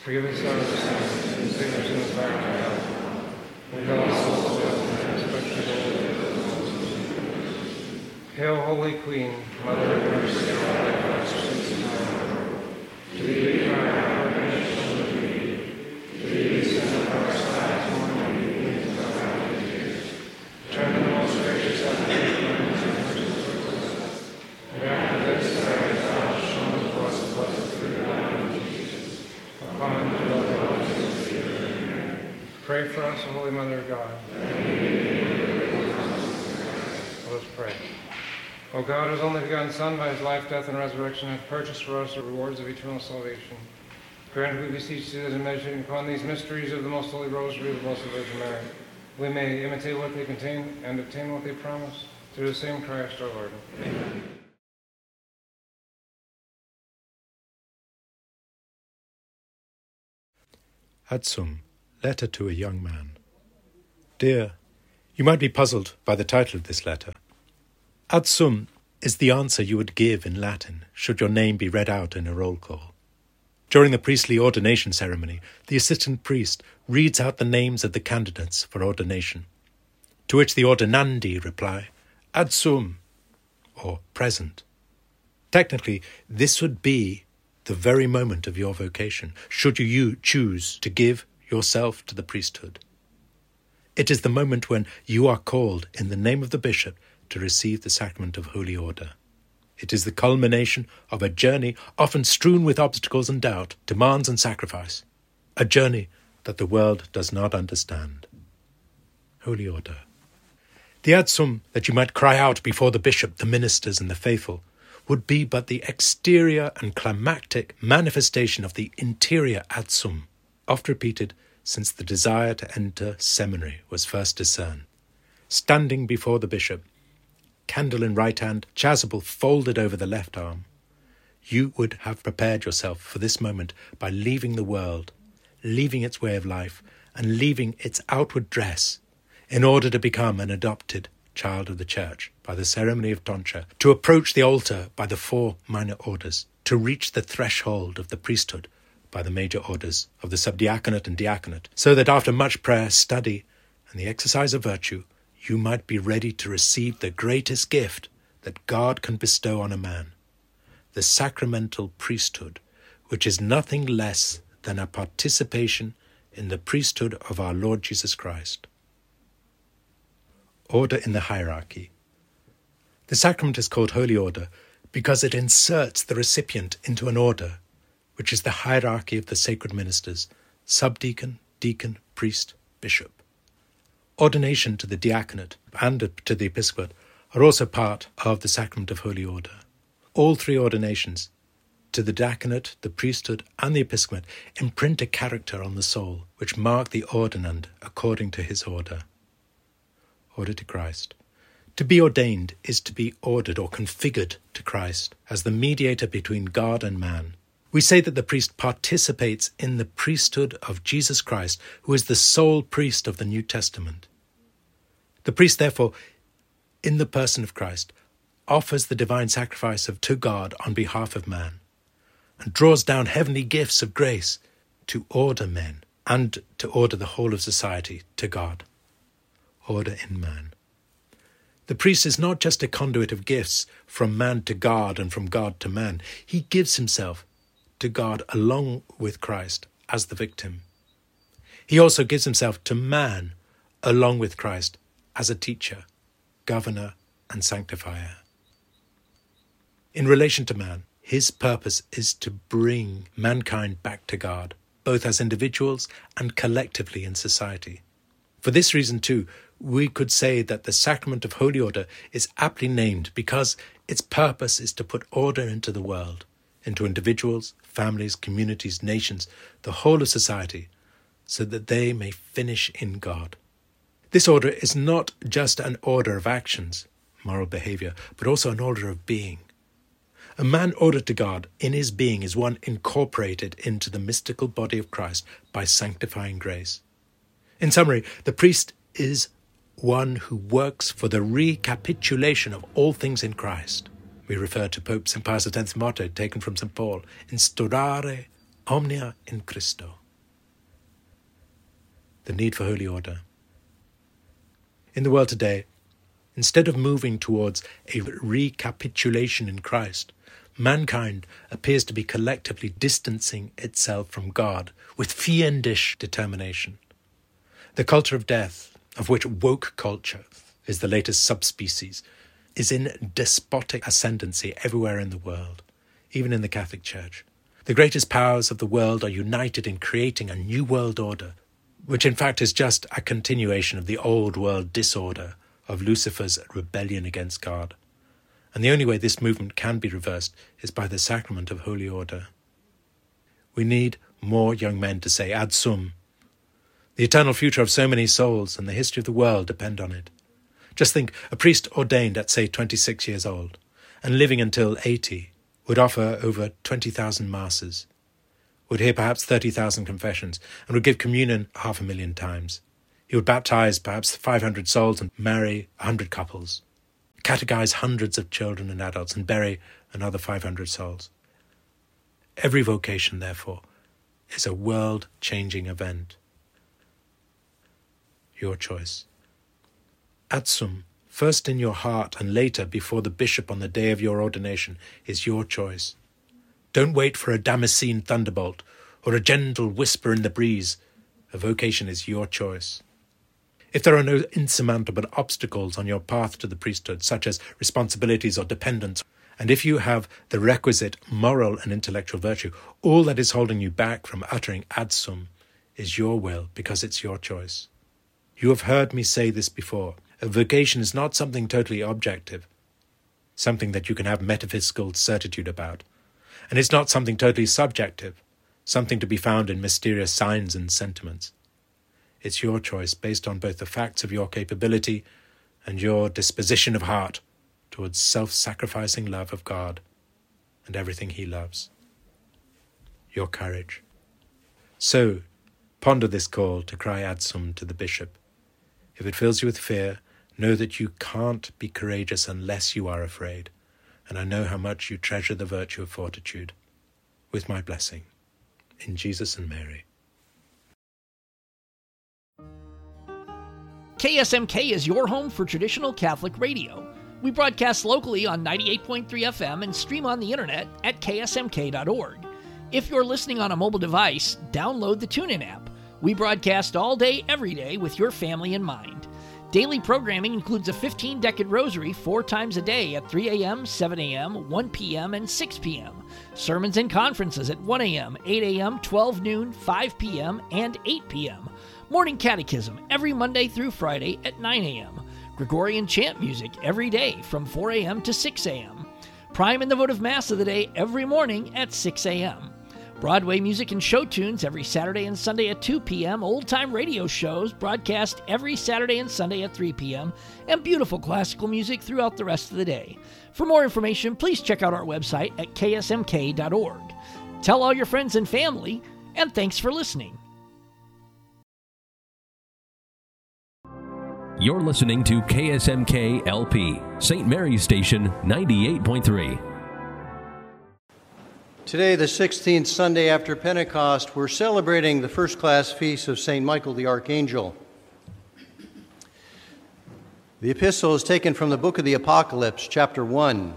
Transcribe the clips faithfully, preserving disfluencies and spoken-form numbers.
Forgive us our sins, and save us from the fire of hell. Lead all souls to heaven, especially those. Hail, Holy Queen, Mother of Mercy, all thy blessings and power. To thee we cry, our redemption of the need. To thee we send up our sighs, mourning, weeping, and profound tears. Turn the most gracious advocate, and after this, thy thou shown us blessed, blessed through the Lamb of Jesus. Upon the blood of Pray for us, O Holy Mother of God. Let us pray. O God, whose only begotten Son, by his life, death, and resurrection, hath purchased for us the rewards of eternal salvation. Grant, we beseech thee, that in meditating upon these mysteries of the most holy Rosary of the Blessed Virgin Mary, we may imitate what they contain and obtain what they promise, through the same Christ our Lord. Amen. Ad Sum, letter to a young man. Dear, you might be puzzled by the title of this letter. Ad Sum is the answer you would give in Latin should your name be read out in a roll call. During the priestly ordination ceremony, the assistant priest reads out the names of the candidates for ordination, to which the ordinandi reply, Ad Sum, or present. Technically, this would be the very moment of your vocation, should you choose to give yourself to the priesthood. It is the moment when you are called in the name of the bishop to receive the sacrament of holy order. It is the culmination of a journey often strewn with obstacles and doubt, demands and sacrifice, a journey that the world does not understand. Holy order. The Ad Sum that you might cry out before the bishop, the ministers and the faithful would be but the exterior and climactic manifestation of the interior Ad Sum, oft repeated since the desire to enter seminary was first discerned. Standing before the bishop, candle in right hand, chasuble folded over the left arm, you would have prepared yourself for this moment by leaving the world, leaving its way of life, and leaving its outward dress, in order to become an adopted child of the Church by the ceremony of tonsure, to approach the altar by the four minor orders, to reach the threshold of the priesthood by the major orders of the subdiaconate and diaconate, so that after much prayer, study, and the exercise of virtue, you might be ready to receive the greatest gift that God can bestow on a man, the sacramental priesthood, which is nothing less than a participation in the priesthood of our Lord Jesus Christ. Order in the hierarchy. The sacrament is called Holy Order because it inserts the recipient into an order, which is the hierarchy of the sacred ministers, subdeacon, deacon, priest, bishop. Ordination to the diaconate and to the episcopate are also part of the sacrament of Holy Order. All three ordinations, to the diaconate, the priesthood, and the episcopate, imprint a character on the soul, which mark the ordinand according to his order. Order to Christ. To be ordained is to be ordered or configured to Christ as the mediator between God and man. We say that the priest participates in the priesthood of Jesus Christ, who is the sole priest of the New Testament. The priest, therefore, in the person of Christ, offers the divine sacrifice of to God on behalf of man, and draws down heavenly gifts of grace to order men and to order the whole of society to God. Order in man. The priest is not just a conduit of gifts from man to God and from God to man. He gives himself to God along with Christ as the victim. He also gives himself to man along with Christ as a teacher, governor, and sanctifier. In relation to man, his purpose is to bring mankind back to God, both as individuals and collectively in society. For this reason, too, we could say that the sacrament of Holy Order is aptly named because its purpose is to put order into the world, into individuals, families, communities, nations, the whole of society, so that they may finish in God. This order is not just an order of actions, moral behavior, but also an order of being. A man ordered to God in his being is one incorporated into the mystical body of Christ by sanctifying grace. In summary, the priest is one who works for the recapitulation of all things in Christ. We refer to Pope Saint Pius X's motto taken from Saint Paul, Instaurare omnia in Christo. The need for holy order. In the world today, instead of moving towards a recapitulation in Christ, mankind appears to be collectively distancing itself from God with fiendish determination. The culture of death, of which woke culture is the latest subspecies, is in despotic ascendancy everywhere in the world, even in the Catholic Church. The greatest powers of the world are united in creating a new world order, which in fact is just a continuation of the old world disorder of Lucifer's rebellion against God. And the only way this movement can be reversed is by the sacrament of holy order. We need more young men to say ad sum. The eternal future of so many souls and the history of the world depend on it. Just think, a priest ordained at, say, twenty-six years old, and living until eighty, would offer over twenty thousand masses, would hear perhaps thirty thousand confessions, and would give communion half a million times. He would baptize perhaps five hundred souls and marry a hundred couples, catechize hundreds of children and adults, and bury another five hundred souls. Every vocation, therefore, is a world-changing event. Your choice. Ad sum, first in your heart and later before the bishop on the day of your ordination, is your choice. Don't wait for a Damascene thunderbolt or a gentle whisper in the breeze. A vocation is your choice. If there are no insurmountable obstacles on your path to the priesthood, such as responsibilities or dependence, and if you have the requisite moral and intellectual virtue, all that is holding you back from uttering ad sum is your will, because it's your choice. You have heard me say this before. A vocation is not something totally objective, something that you can have metaphysical certitude about. And it's not something totally subjective, something to be found in mysterious signs and sentiments. It's your choice based on both the facts of your capability and your disposition of heart towards self-sacrificing love of God and everything he loves. Your courage. So, ponder this call to cry ad sum to the bishop. If it fills you with fear, know that you can't be courageous unless you are afraid, and I know how much you treasure the virtue of fortitude. With my blessing. In Jesus and Mary. K S M K is your home for traditional Catholic radio. We broadcast locally on ninety-eight point three F M and stream on the internet at K S M K dot org. If you're listening on a mobile device, download the TuneIn app. We broadcast all day, every day with your family in mind. Daily programming includes a fifteen-decade rosary four times a day at three a.m., seven a.m., one p.m., and six p.m. Sermons and conferences at one a.m., eight a.m., twelve noon, five p.m., and eight p.m. Morning catechism every Monday through Friday at nine a.m. Gregorian chant music every day from four a.m. to six a.m. Prime and the votive Mass of the day every morning at six a.m. Broadway music and show tunes every Saturday and Sunday at two p.m., old-time radio shows broadcast every Saturday and Sunday at three p.m., and beautiful classical music throughout the rest of the day. For more information, please check out our website at K S M K dot org. Tell all your friends and family, and thanks for listening. You're listening to K S M K L P, Saint Mary's Station, ninety-eight point three. Today, the sixteenth Sunday after Pentecost, we're celebrating the first-class feast of Saint Michael the Archangel. The epistle is taken from the book of the Apocalypse, chapter one.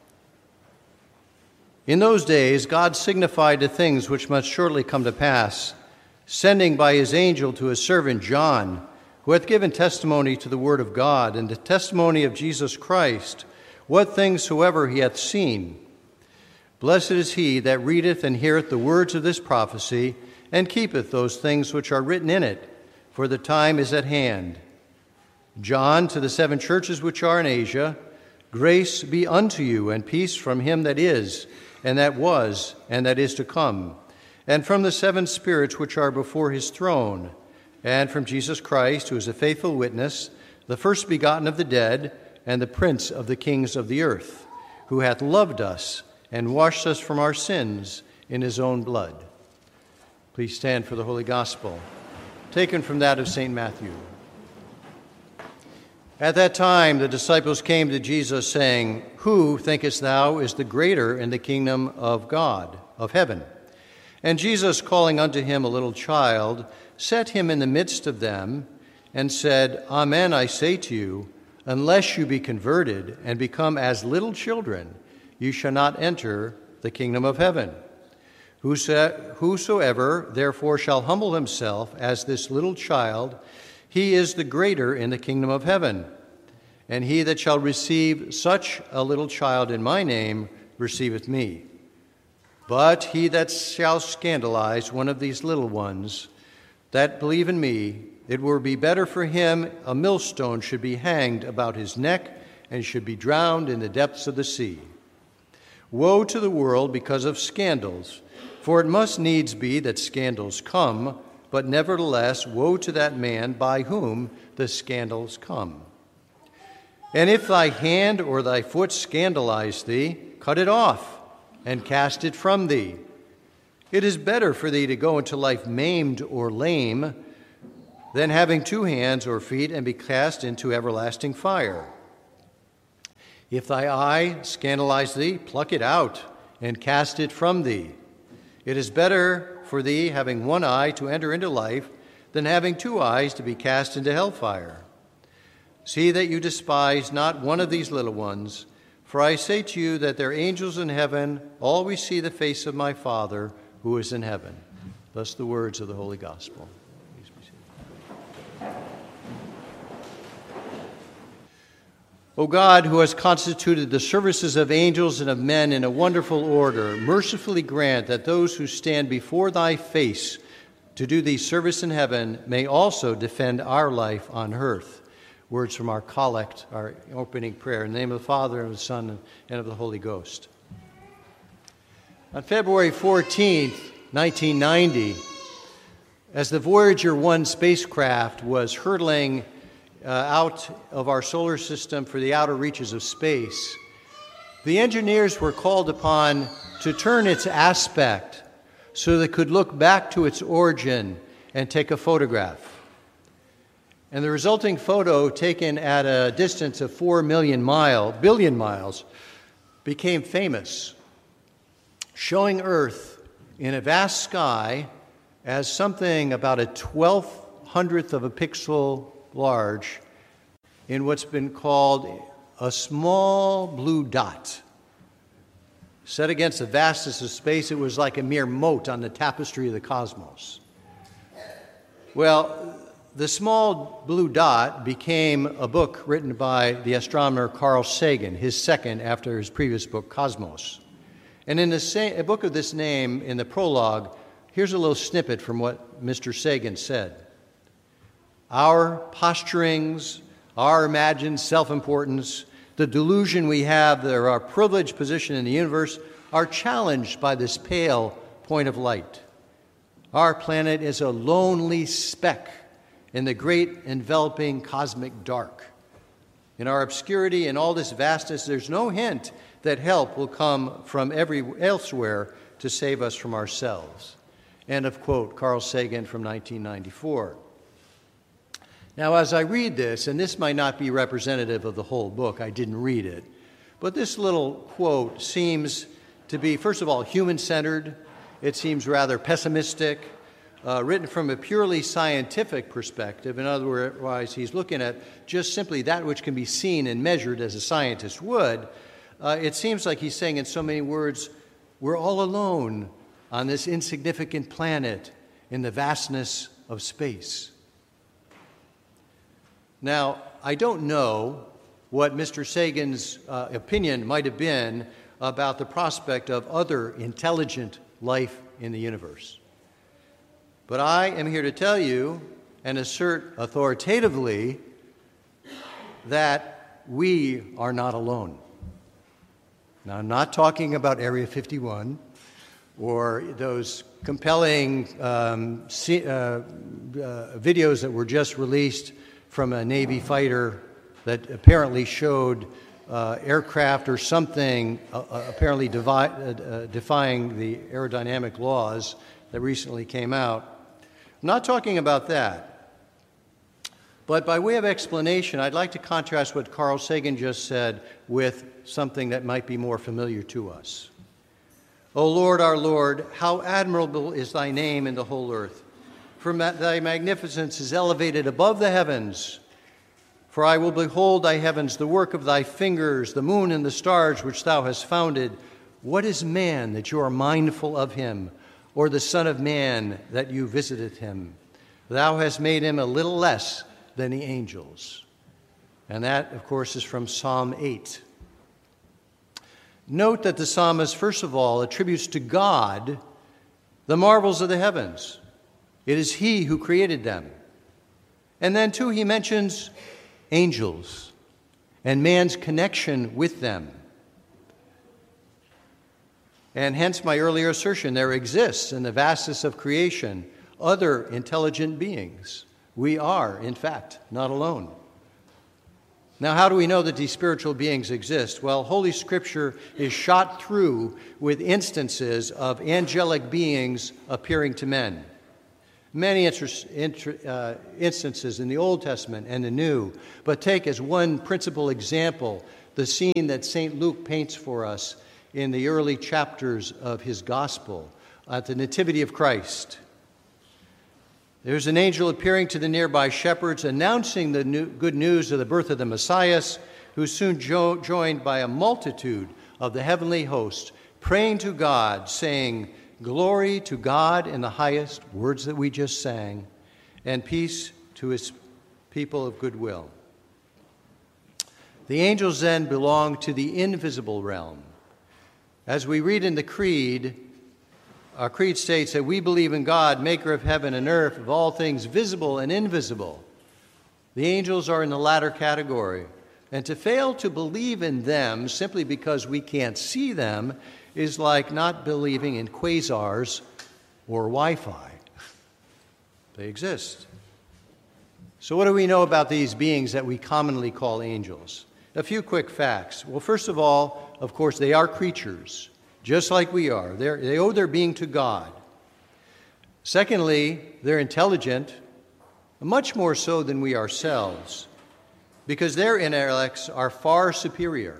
In those days, God signified the things which must shortly come to pass, sending by his angel to his servant John, who hath given testimony to the word of God and the testimony of Jesus Christ, what things soever he hath seen. Blessed is he that readeth and heareth the words of this prophecy, and keepeth those things which are written in it, for the time is at hand. John, to the seven churches which are in Asia, grace be unto you, and peace from him that is, and that was, and that is to come, and from the seven spirits which are before his throne, and from Jesus Christ, who is a faithful witness, the first begotten of the dead, and the prince of the kings of the earth, who hath loved us, and washed us from our sins in his own blood. Please stand for the Holy Gospel, taken from that of Saint Matthew. At that time the disciples came to Jesus, saying, Who, thinkest thou, is the greater in the kingdom of God, of heaven? And Jesus, calling unto him a little child, set him in the midst of them, and said, Amen, I say to you, unless you be converted and become as little children, you shall not enter the kingdom of heaven. Whosoever therefore shall humble himself as this little child, he is the greater in the kingdom of heaven. And he that shall receive such a little child in my name receiveth me. But he that shall scandalize one of these little ones that believe in me, it were be better for him a millstone should be hanged about his neck and should be drowned in the depths of the sea. Woe to the world because of scandals, for it must needs be that scandals come, but nevertheless woe to that man by whom the scandals come. And if thy hand or thy foot scandalize thee, cut it off and cast it from thee. It is better for thee to go into life maimed or lame than having two hands or feet and be cast into everlasting fire. If thy eye scandalize thee, pluck it out and cast it from thee. It is better for thee, having one eye, to enter into life than having two eyes to be cast into hellfire. See that you despise not one of these little ones, for I say to you that their angels in heaven always see the face of my Father who is in heaven. Thus the words of the Holy Gospel. Please be seated. O God, who has constituted the services of angels and of men in a wonderful order, mercifully grant that those who stand before thy face to do thee service in heaven may also defend our life on earth. Words from our collect, our opening prayer. In the name of the Father, and of the Son, and of the Holy Ghost. On February fourteenth, nineteen ninety, as the Voyager one spacecraft was hurtling uh, out of our solar system for the outer reaches of space, the engineers were called upon to turn its aspect so they could look back to its origin and take a photograph. And the resulting photo, taken at a distance of four million mile, billion miles, became famous, showing Earth in a vast sky as something about a twelve hundredth of a pixel large in what's been called a small blue dot. Set against the vastness of space, it was like a mere mote on the tapestry of the cosmos. Well, the small blue dot became a book written by the astronomer Carl Sagan, his second after his previous book, Cosmos. And in the same, a book of this name, in the prologue, here's a little snippet from what Mister Sagan said. Our posturings, our imagined self-importance, the delusion we have that our privileged position in the universe are challenged by this pale point of light. Our planet is a lonely speck in the great enveloping cosmic dark. In our obscurity and all this vastness, there's no hint that help will come from every elsewhere to save us from ourselves. End of quote, Carl Sagan from nineteen ninety-four. Now, as I read this, and this might not be representative of the whole book, I didn't read it, but this little quote seems to be, first of all, human-centered. It seems rather pessimistic. Uh, written from a purely scientific perspective. In other words, he's looking at just simply that which can be seen and measured as a scientist would. Uh, it seems like he's saying in so many words, we're all alone on this insignificant planet in the vastness of space. Now, I don't know what Mister Sagan's uh, opinion might have been about the prospect of other intelligent life in the universe. But I am here to tell you and assert authoritatively that we are not alone. Now, I'm not talking about Area fifty-one or those compelling um, see, uh, uh, videos that were just released from a Navy fighter that apparently showed uh, aircraft or something uh, apparently devi- uh, defying the aerodynamic laws that recently came out. I'm not talking about that. But by way of explanation, I'd like to contrast what Carl Sagan just said with something that might be more familiar to us. O Lord, our Lord, how admirable is thy name in the whole earth. For ma- thy magnificence is elevated above the heavens. For I will behold thy heavens, the work of thy fingers, the moon and the stars which thou hast founded. What is man that you are mindful of him, or the Son of Man that you visited him? Thou hast made him a little less than the angels. And that, of course, is from Psalm eight. Note that the psalmist, first of all, attributes to God the marvels of the heavens. It is he who created them. And then, too, he mentions angels and man's connection with them. And hence my earlier assertion, there exists in the vastness of creation other intelligent beings. We are, in fact, not alone. Now, how do we know that these spiritual beings exist? Well, Holy Scripture is shot through with instances of angelic beings appearing to men. Many inter- inter- uh, instances in the Old Testament and the New, but take as one principal example the scene that Saint Luke paints for us in the early chapters of his Gospel at the Nativity of Christ. There's an angel appearing to the nearby shepherds, announcing the new, good news of the birth of the Messiah, who's soon jo- joined by a multitude of the heavenly host, praying to God, saying, "Glory to God in the highest," words that we just sang, "and peace to his people of goodwill." The angels then belong to the invisible realm. As we read in the Creed, our creed states that we believe in God, maker of heaven and earth, of all things visible and invisible. The angels are in the latter category. And to fail to believe in them simply because we can't see them is like not believing in quasars or Wi-Fi. They exist. So what do we know about these beings that we commonly call angels? A few quick facts. Well, first of all, of course, they are creatures, just like we are. They're, they owe their being to God. Secondly, they're intelligent, much more so than we ourselves, because their intellects are far superior.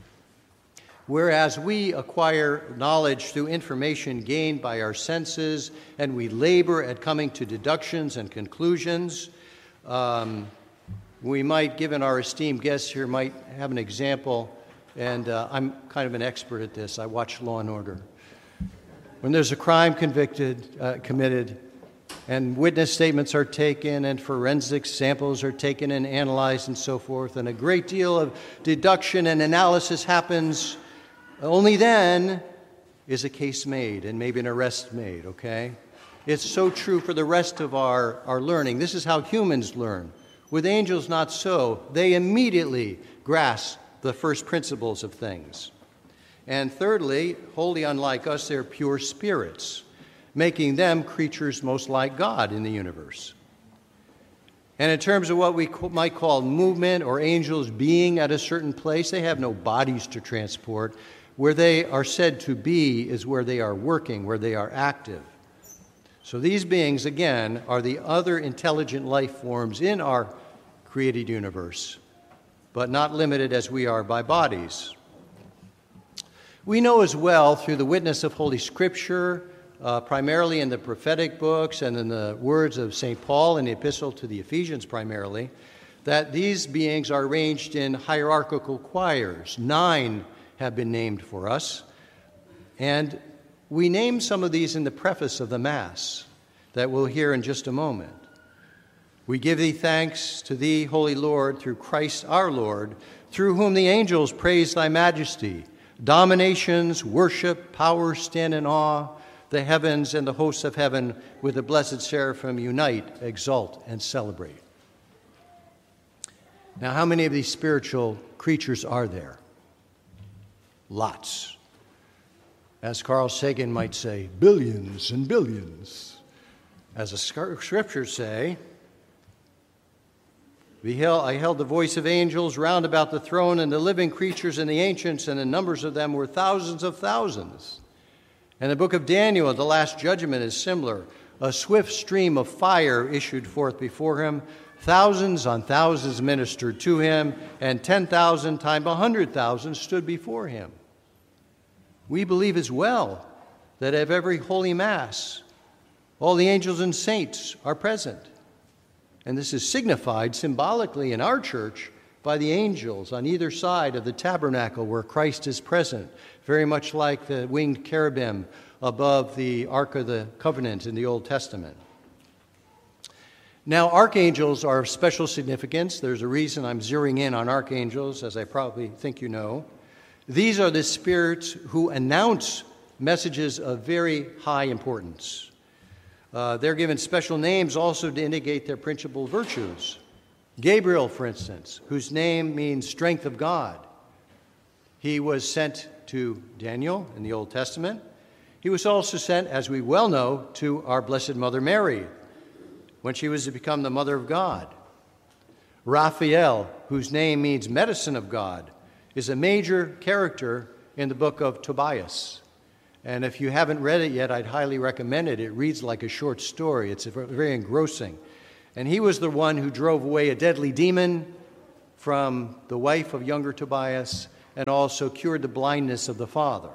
Whereas we acquire knowledge through information gained by our senses, and we labor at coming to deductions and conclusions, um, we might, given our esteemed guests here, might have an example. And uh, I'm kind of an expert at this. I watch Law and Order. When there's a crime convicted, uh, committed, and witness statements are taken, and forensic samples are taken and analyzed and so forth, and a great deal of deduction and analysis happens, only then is a case made and maybe an arrest made, okay? It's so true for the rest of our, our learning. This is how humans learn. With angels, not so. They immediately grasp the first principles of things. And thirdly, wholly unlike us, they're pure spirits, making them creatures most like God in the universe. And in terms of what we might call movement or angels being at a certain place, they have no bodies to transport. Where they are said to be is where they are working, where they are active. So these beings, again, are the other intelligent life forms in our created universe, but not limited as we are by bodies. We know as well through the witness of Holy Scripture, uh, primarily in the prophetic books and in the words of Saint Paul in the epistle to the Ephesians primarily, that these beings are arranged in hierarchical choirs. Nine have been named for us. And we name some of these in the preface of the Mass that we'll hear in just a moment. We give thee thanks to thee, Holy Lord, through Christ our Lord, through whom the angels praise thy majesty. Dominations, worship, powers stand in awe. The heavens and the hosts of heaven with the blessed seraphim unite, exalt, and celebrate. Now, how many of these spiritual creatures are there? Lots. As Carl Sagan might say, billions and billions. As the scriptures say, I held the voice of angels round about the throne and the living creatures and the ancients, and the numbers of them were thousands of thousands. And the book of Daniel, the last judgment, is similar. A swift stream of fire issued forth before him. Thousands on thousands ministered to him, and ten thousand times a hundred thousand stood before him. We believe as well that at every Holy Mass, all the angels and saints are present. And this is signified symbolically in our church by the angels on either side of the tabernacle where Christ is present, very much like the winged cherubim above the Ark of the Covenant in the Old Testament. Now, archangels are of special significance. There's a reason I'm zeroing in on archangels, as I probably think you know. These are the spirits who announce messages of very high importance. Uh, they're given special names also to indicate their principal virtues. Gabriel, for instance, whose name means strength of God. He was sent to Daniel in the Old Testament. He was also sent, as we well know, to our Blessed Mother Mary when she was to become the Mother of God. Raphael, whose name means medicine of God, is a major character in the book of Tobias. And if you haven't read it yet, I'd highly recommend it. It reads like a short story. It's very engrossing. And he was the one who drove away a deadly demon from the wife of younger Tobias and also cured the blindness of the father.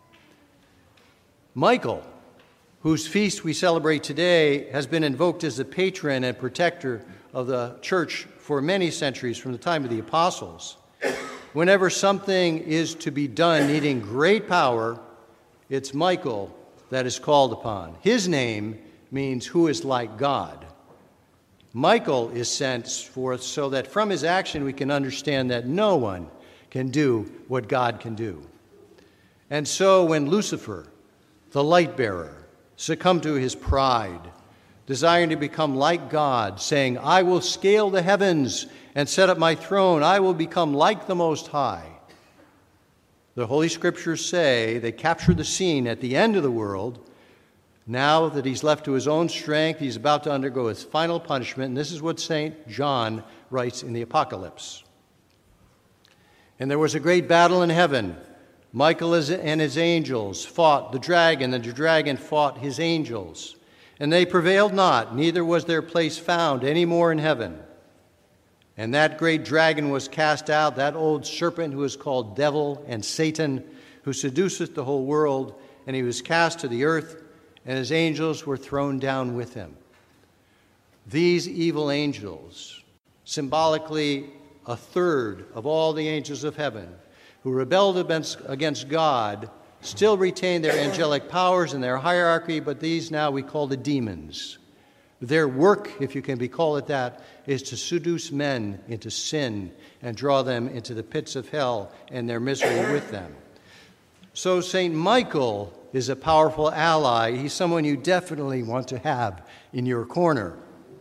Michael, whose feast we celebrate today, has been invoked as the patron and protector of the church for many centuries, from the time of the apostles. Whenever something is to be done needing great power, it's Michael that is called upon. His name means who is like God. Michael is sent forth so that from his action we can understand that no one can do what God can do. And so when Lucifer, the light bearer, succumbed to his pride, desiring to become like God, saying, I will scale the heavens and set up my throne, I will become like the Most High. The Holy Scriptures say they capture the scene at the end of the world. Now that he's left to his own strength, he's about to undergo his final punishment, and this is what Saint John writes in the Apocalypse. And there was a great battle in heaven. Michael and his angels fought the dragon, and the dragon fought his angels. And they prevailed not, neither was their place found any more in heaven. And that great dragon was cast out, that old serpent who is called Devil and Satan, who seduceth the whole world, and he was cast to the earth, and his angels were thrown down with him. These evil angels, symbolically a third of all the angels of heaven, who rebelled against God, still retain their angelic powers and their hierarchy, but these now we call the demons. Their work, if you can be called it that, is to seduce men into sin and draw them into the pits of hell and their misery with them. So Saint Michael is a powerful ally. He's someone you definitely want to have in your corner.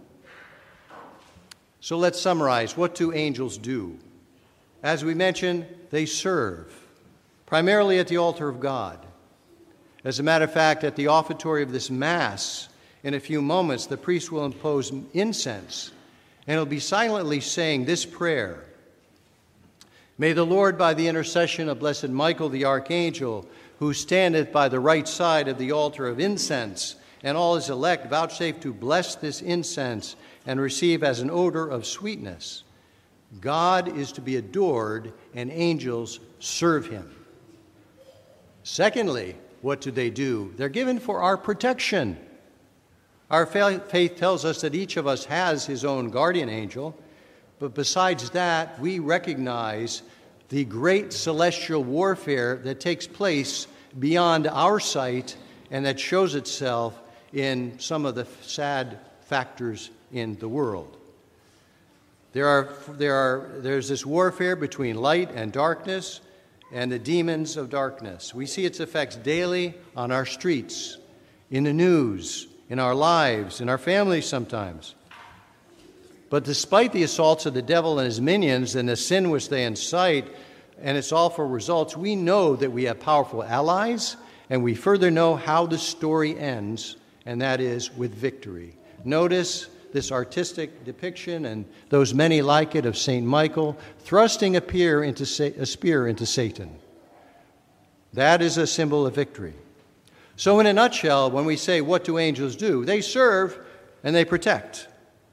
So let's summarize. What do angels do? As we mentioned, they serve, primarily at the altar of God. As a matter of fact, at the offertory of this Mass, in a few moments, the priest will impose incense, and he'll be silently saying this prayer. May the Lord, by the intercession of Blessed Michael the Archangel, who standeth by the right side of the altar of incense, and all his elect, vouchsafe to bless this incense and receive as an odor of sweetness. God is to be adored, and angels serve him. Secondly, what do they do? They're given for our protection. Our faith tells us that each of us has his own guardian angel, but besides that, we recognize the great celestial warfare that takes place beyond our sight and that shows itself in some of the sad factors in the world. There are, there are, there's this warfare between light and darkness and the demons of darkness. We see its effects daily on our streets, in the news, in our lives, in our families sometimes. But despite the assaults of the devil and his minions and the sin which they incite and its awful results, we know that we have powerful allies, and we further know how the story ends, and that is with victory. Notice this artistic depiction and those many like it of Saint Michael thrusting a spear into, a spear into Satan. That is a symbol of victory. So in a nutshell, when we say, what do angels do? They serve and they protect.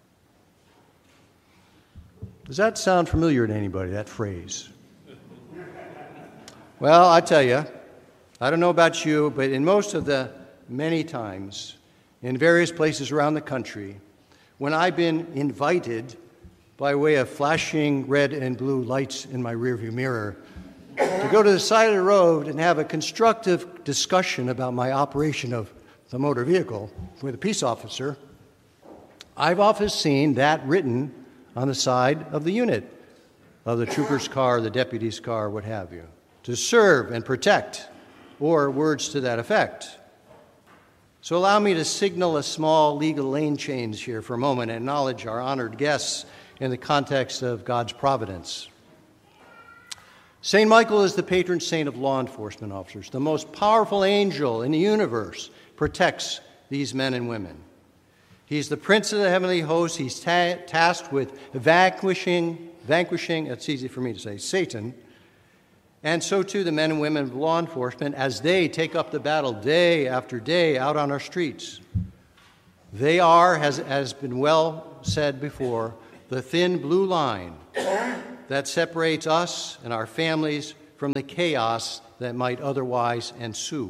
Does that sound familiar to anybody, that phrase? Well, I tell you, I don't know about you, but in most of the many times in various places around the country, when I've been invited by way of flashing red and blue lights in my rearview mirror to go to the side of the road and have a constructive discussion about my operation of the motor vehicle with a peace officer, I've often seen that written on the side of the unit of the trooper's car, the deputy's car, what have you, to serve and protect, or words to that effect. So allow me to signal a small legal lane change here for a moment and acknowledge our honored guests in the context of God's providence. Saint Michael is the patron saint of law enforcement officers. The most powerful angel in the universe protects these men and women. He's the prince of the heavenly host. He's ta- tasked with vanquishing, vanquishing, it's easy for me to say, Satan. And so too the men and women of law enforcement as they take up the battle day after day out on our streets. They are, as has been well said before, the thin blue line that separates us and our families from the chaos that might otherwise ensue.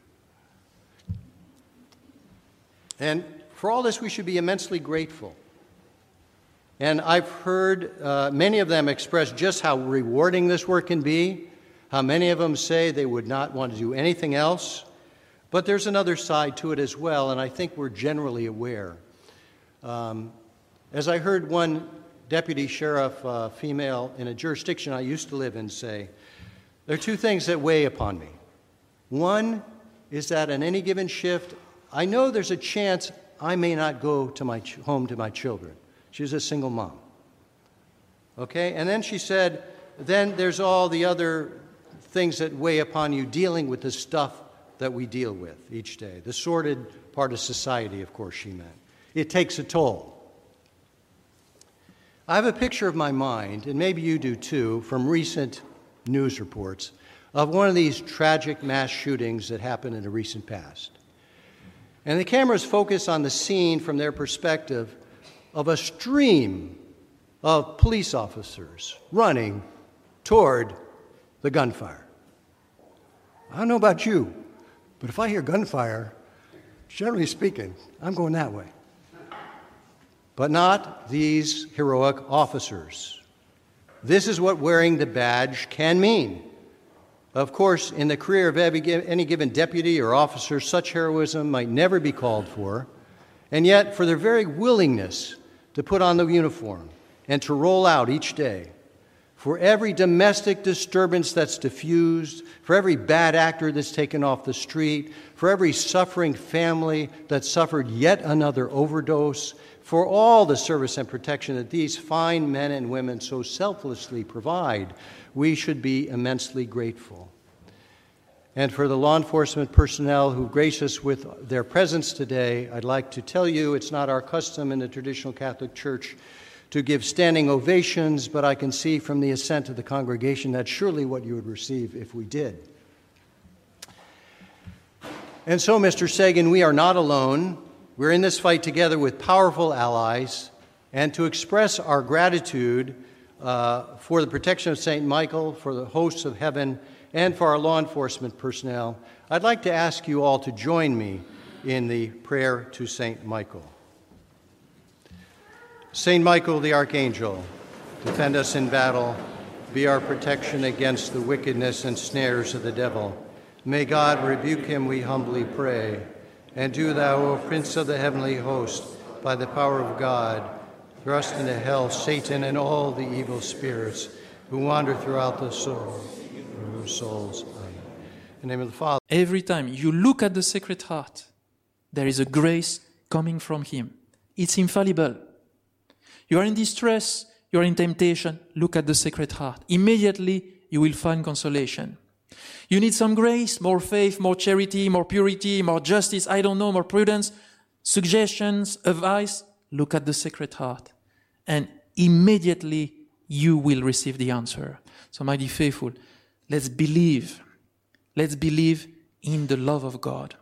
And for all this, we should be immensely grateful. And I've heard uh, many of them express just how rewarding this work can be, how many of them say they would not want to do anything else. But there's another side to it as well, and I think we're generally aware. Um, as I heard one deputy sheriff, uh, female, in a jurisdiction I used to live in say, there are two things that weigh upon me. One is that on any given shift, I know there's a chance I may not go to my ch- home to my children. She's a single mom. Okay? And then she said, then there's all the other things that weigh upon you dealing with the stuff that we deal with each day. The sordid part of society, of course, she meant. It takes a toll. I have a picture of my mind, and maybe you do too, from recent news reports of one of these tragic mass shootings that happened in the recent past. And the cameras focus on the scene from their perspective of a stream of police officers running toward the gunfire. I don't know about you, but if I hear gunfire, generally speaking, I'm going that way. But not these heroic officers. This is what wearing the badge can mean. Of course, in the career of any given deputy or officer, such heroism might never be called for, and yet for their very willingness to put on the uniform and to roll out each day, for every domestic disturbance that's diffused, for every bad actor that's taken off the street, for every suffering family that suffered yet another overdose, for all the service and protection that these fine men and women so selflessly provide, we should be immensely grateful. And for the law enforcement personnel who grace us with their presence today, I'd like to tell you it's not our custom in the traditional Catholic Church to give standing ovations, but I can see from the assent of the congregation that's surely what you would receive if we did. And so, Mister Sagan, we are not alone. We're in this fight together with powerful allies, and to express our gratitude uh, for the protection of Saint Michael, for the hosts of heaven, and for our law enforcement personnel, I'd like to ask you all to join me in the prayer to Saint Michael. Saint Michael the Archangel, defend us in battle, be our protection against the wickedness and snares of the devil. May God rebuke him, we humbly pray. And do thou, O Prince of the heavenly host, by the power of God, thrust into hell Satan and all the evil spirits who wander throughout the soul, souls. Amen. In the name of the Father. Every time you look at the Sacred Heart, there is a grace coming from Him. It's infallible. You are in distress, you are in temptation, look at the Sacred Heart. Immediately you will find consolation. You need some grace, more faith, more charity, more purity, more justice, I don't know, more prudence, suggestions, advice. Look at the Sacred Heart. And immediately you will receive the answer. So, my dear faithful, let's believe. Let's believe in the love of God.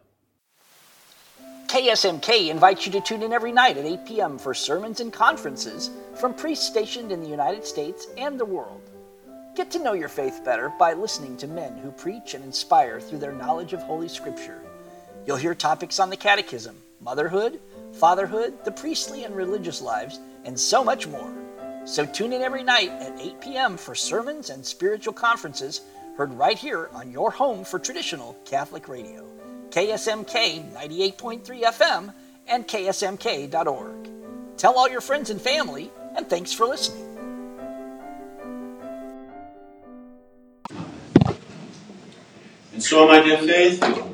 K S M K invites you to tune in every night at eight p.m. for sermons and conferences from priests stationed in the United States and the world. Get to know your faith better by listening to men who preach and inspire through their knowledge of Holy Scripture. You'll hear topics on the catechism, motherhood, fatherhood, the priestly and religious lives, and so much more. So tune in every night at eight p.m. for sermons and spiritual conferences heard right here on your home for traditional Catholic radio, K S M K ninety-eight point three F M and K S M K dot org. Tell all your friends and family, and thanks for listening. And so, my dear faithful,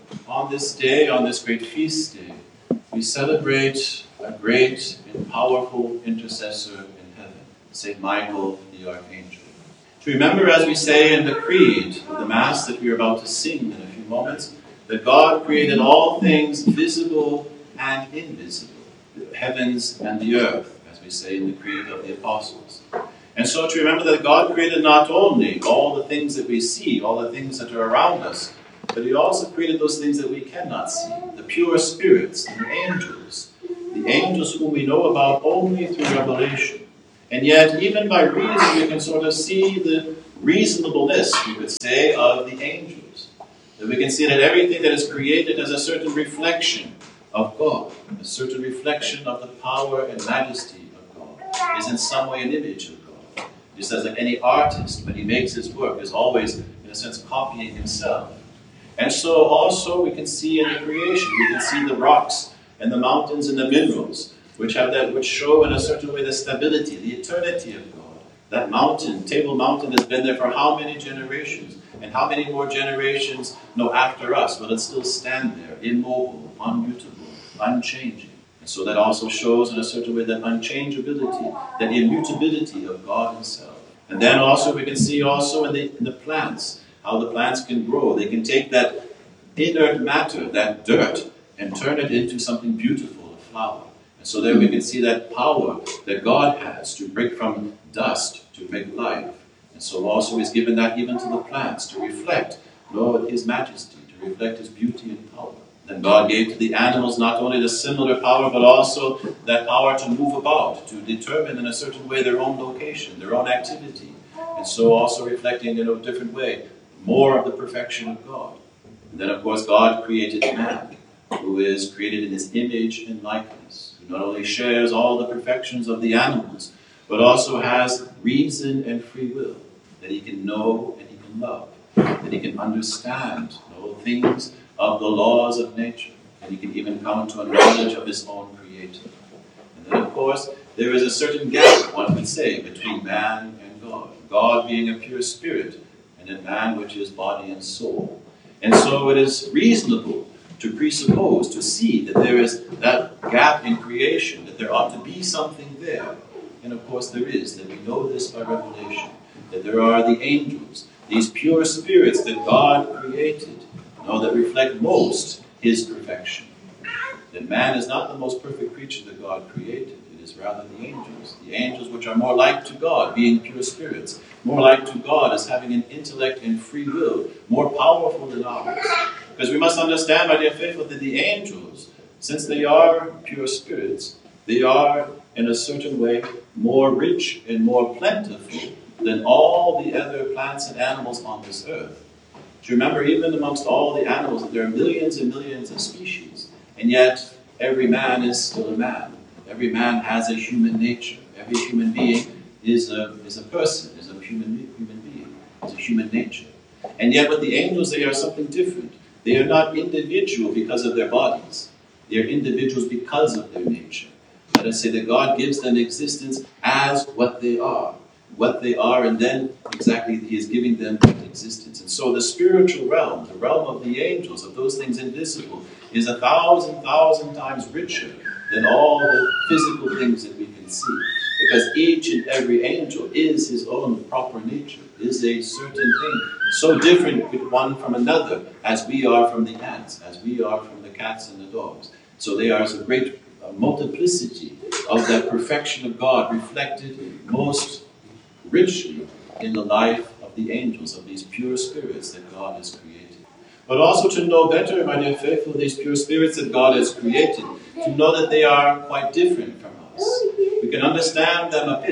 on this day, on this great feast day, we celebrate a great and powerful intercessor in heaven, Saint Michael the Archangel. To remember, as we say in the Creed of the Mass that we are about to sing in a few moments, that God created all things visible and invisible, the heavens and the earth, as we say in the Creed of the Apostles. And so to remember that God created not only all the things that we see, all the things that are around us, but He also created those things that we cannot see, the pure spirits, the angels, the angels whom we know about only through revelation. And yet, even by reason, we can sort of see the reasonableness, we could say, of the angels. That we can see that everything that is created has a certain reflection of God, a certain reflection of the power and majesty of God, is in some way an image of God. Just as like any artist, when he makes his work, is always, in a sense, copying himself. And so also we can see in the creation, we can see the rocks and the mountains and the minerals, which have that, which show in a certain way the stability, the eternity of God. That mountain, Table Mountain, has been there for how many generations? And how many more generations, no, after us, will it still stand there, immobile, immutable, unchanging? And so that also shows in a certain way that unchangeability, that immutability of God Himself. And then also we can see also in the, in the plants, how the plants can grow. They can take that inert matter, that dirt, and turn it into something beautiful, a flower. And so there we can see that power that God has to break from dust to make life. And so also He's given that even to the plants to reflect, Lord, His majesty, to reflect His beauty and power. Then God gave to the animals not only the similar power, but also that power to move about, to determine in a certain way their own location, their own activity. And so also reflecting in a different way more of the perfection of God. And then, of course, God created man, who is created in His image and likeness, who not only shares all the perfections of the animals, but also has reason and free will, that he can know and he can love, that he can understand, know things of the laws of nature, and he can even come to a knowledge of his own Creator. And then, of course, there is a certain gap, one could say, between man and God. God being a pure spirit, and a man which is body and soul. And so it is reasonable to presuppose, to see that there is that gap in creation, that there ought to be something there. And of course there is, that we know this by revelation, that there are the angels, these pure spirits that God created, you know, that reflect most His perfection. That man is not the most perfect creature that God created. It is rather the angels. The angels which are more like to God, being pure spirits, more like to God as having an intellect and free will, more powerful than ours. Because we must understand, my dear faithful, that the angels, since they are pure spirits, they are in a certain way more rich and more plentiful than all the other plants and animals on this earth. To remember, even amongst all the animals, that there are millions and millions of species, and yet every man is still a man. Every man has a human nature. Every human being is a, is a person, is a human, human being, is a human nature. And yet with the angels, they are something different. They are not individual because of their bodies. They are individuals because of their nature. Let us say that God gives them existence as what they are. What they are, and then exactly He is giving them existence. And so the spiritual realm, the realm of the angels, of those things invisible, is a thousand, thousand times richer than all the physical things that we can see. Because each and every angel is his own proper nature, is a certain thing, so different with one from another, as we are from the ants, as we are from the cats and the dogs. So they are a great uh, multiplicity of that perfection of God reflected most richly in the life of the angels, of these pure spirits that God has created. But also to know better, my dear faithful, these pure spirits that God has created, to know that they are quite different from us. We can understand them a bit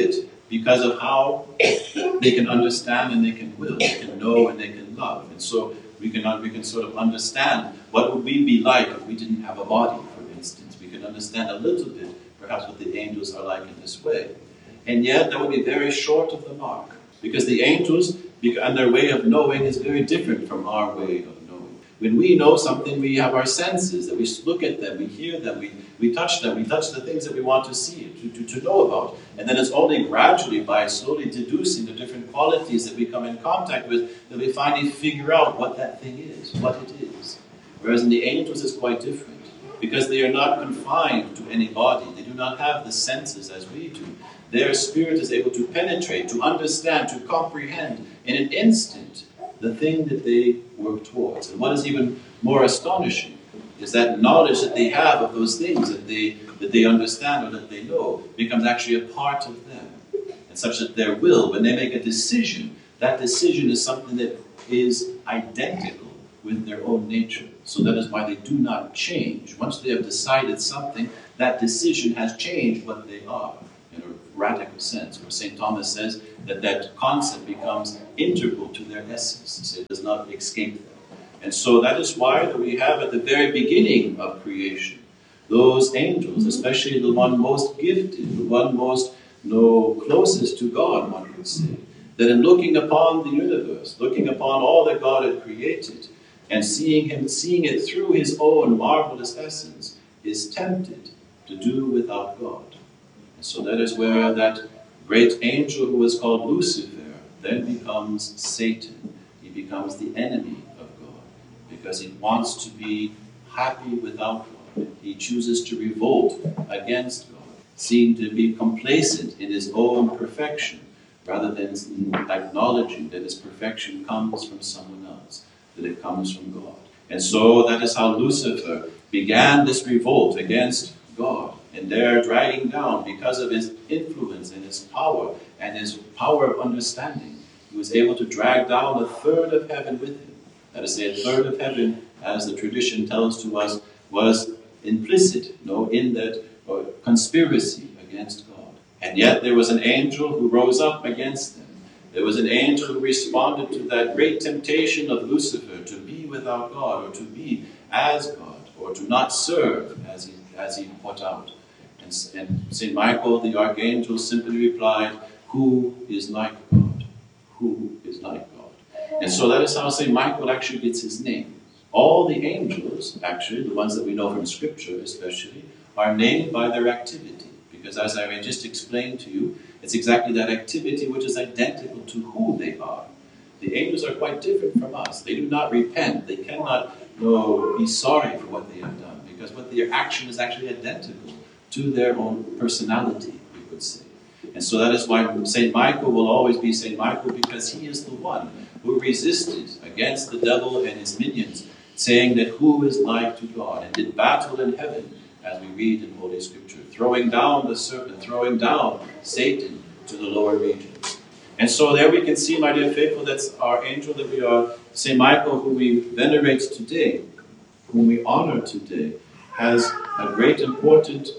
because of how they can understand and they can will, they can know and they can love. And so we can, we can sort of understand what would we be like if we didn't have a body, for instance. We can understand a little bit, perhaps, what the angels are like in this way. And yet, that would be very short of the mark, because the angels, and their way of knowing is very different from our way of knowing. When we know something, we have our senses, that we look at them, we hear them, we, we touch them, we touch the things that we want to see, to, to, to know about. And then it's only gradually, by slowly deducing the different qualities that we come in contact with, that we finally figure out what that thing is, what it is. Whereas in the angels, it's quite different, because they are not confined to any body. They do not have the senses as we do. Their spirit is able to penetrate, to understand, to comprehend in an instant the thing that they work towards. And what is even more astonishing is that knowledge that they have of those things that they that they understand or that they know becomes actually a part of them. And such that their will, when they make a decision, that decision is something that is identical with their own nature. So that is why they do not change. Once they have decided something, that decision has changed what they are in a radical sense. Where Saint Thomas says that that concept becomes integral to their essence. So it does not escape them. And so that is why that we have at the very beginning of creation, those angels, especially the one most gifted, the one most you know, closest to God, one could say, that in looking upon the universe, looking upon all that God had created, and seeing him, seeing it through his own marvelous essence, is tempted to do without God. And so that is where that great angel who is called Lucifer then becomes Satan. He becomes the enemy of God, because he wants to be happy without God. He chooses to revolt against God, seeking to be complacent in his own perfection, rather than acknowledging that his perfection comes from someone else, that it comes from God. And so that is how Lucifer began this revolt against God, and there dragging down, because of his influence and his power and his power of understanding, he was able to drag down a third of heaven with him. That is to say, a third of heaven, as the tradition tells to us, was implicit, you know, in that uh, conspiracy against God. And yet there was an angel who rose up against them. There was an angel who responded to that great temptation of Lucifer to be without God, or to be as God, or to not serve as he, as he put out. And, and Saint Michael, the archangel, simply replied, "Who is like God? Who is like God?" And so that is how Saint Michael actually gets his name. All the angels, actually, the ones that we know from Scripture especially, are named by their activity. Because as I just explained to you, it's exactly that activity which is identical to who they are. The angels are quite different from us. They do not repent. They cannot you know, be sorry for what they have done, because what their action is actually identical to their own personality, we could say. And so that is why Saint Michael will always be Saint Michael, because he is the one who resisted against the devil and his minions, saying that who is like to God, and did battle in heaven, as we read in Holy Scripture, throwing down the serpent, throwing down Satan to the lower regions. And so there we can see, my dear faithful, that's our angel that we are, Saint Michael, who we venerate today, whom we honor today, has a great important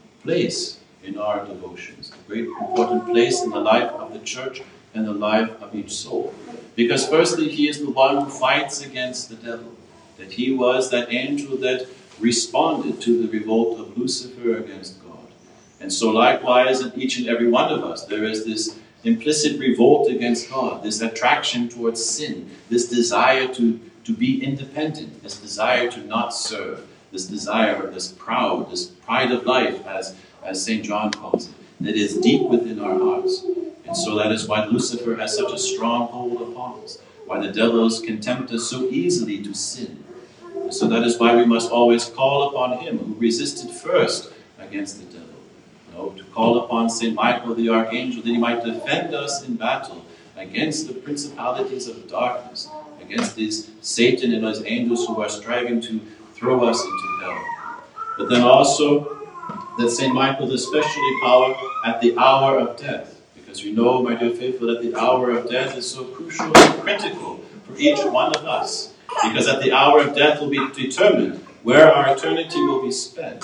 place in our devotions, a great important place in the life of the Church and the life of each soul. Because firstly, he is the one who fights against the devil, that he was that angel that responded to the revolt of Lucifer against God. And so likewise, in each and every one of us, there is this implicit revolt against God, this attraction towards sin, this desire to, to be independent, this desire to not serve, this desire, this proud, this pride of life, as, as Saint John calls it, that is deep within our hearts. And so that is why Lucifer has such a strong hold upon us, why the devils can tempt us so easily to sin. And so that is why we must always call upon him who resisted first against the devil. You know, to call upon Saint Michael the Archangel, that he might defend us in battle against the principalities of darkness, against these Satan and his angels who are striving to throw us into hell. But then also that Saint Michael is especially power at the hour of death. Because we know, my dear faithful, that the hour of death is so crucial and critical for each one of us. Because at the hour of death will be determined where our eternity will be spent.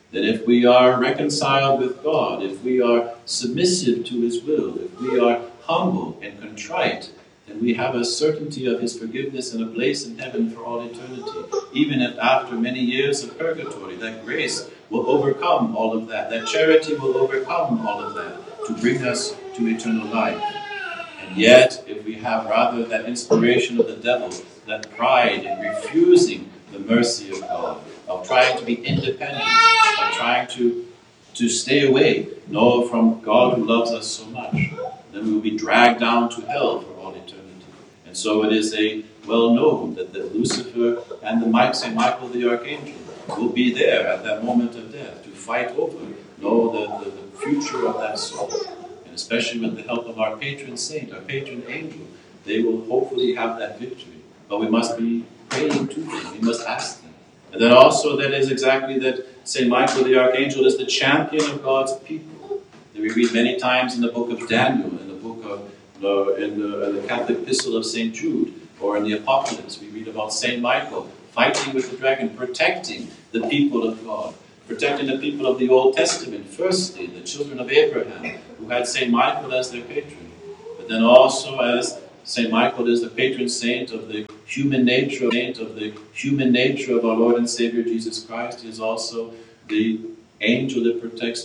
That if we are reconciled with God, if we are submissive to His will, if we are humble and contrite, then we have a certainty of His forgiveness and a place in heaven for all eternity. Even if after many years of purgatory, that grace will overcome all of that, that charity will overcome all of that to bring us to eternal life. And yet, if we have rather that inspiration of the devil, that pride in refusing the mercy of God, of trying to be independent, of trying to, to stay away, no, from God who loves us so much, then we will be dragged down to hell for all eternity. And so it is a well known that, that Lucifer and the Saint Michael the Archangel will be there at that moment of death to fight over, no, the, the, the future of that soul. And especially with the help of our patron saint, our patron angel, they will hopefully have that victory. But we must be praying to them, we must ask them. And then also that is exactly that Saint Michael the Archangel is the champion of God's people. That we read many times in the book of Daniel, in the book of uh, in, the, in the Catholic Epistle of Saint Jude, or in the Apocalypse, we read about Saint Michael fighting with the dragon, protecting the people of God, protecting the people of the Old Testament, firstly, the children of Abraham, who had Saint Michael as their patron, but then also as Saint Michael is the patron saint of the human nature, saint of the human nature of our Lord and Savior Jesus Christ. He is also the angel that protects